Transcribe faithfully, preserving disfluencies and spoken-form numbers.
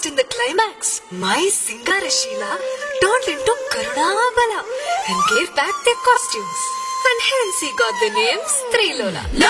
twist in the climax, my Singarashila turned into Karunabala and gave back their costumes. And hence he got the name Strelola.